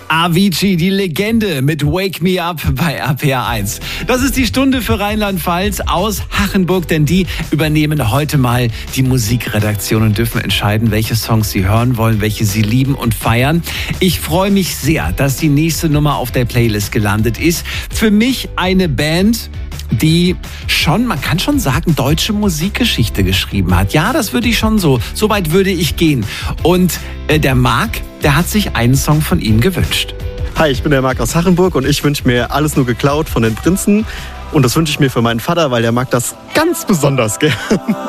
Avicii, die Legende mit Wake Me Up bei RPR 1. Das ist die Stunde für Rheinland-Pfalz aus Hachenburg, denn die übernehmen heute mal die Musikredaktion und dürfen entscheiden, welche Songs sie hören wollen, welche sie lieben und feiern. Ich freue mich sehr, dass die nächste Nummer auf der Playlist gelandet ist. Für mich eine Band, die schon, man kann schon sagen, deutsche Musikgeschichte geschrieben hat. Ja, das würde ich schon so weit würde ich gehen. Und der Marc, der hat sich einen Song von ihm gewünscht. Hi, ich bin der Marc aus Hachenburg und ich wünsche mir Alles nur geklaut von den Prinzen. Und das wünsche ich mir für meinen Vater, weil der mag das ganz besonders gern.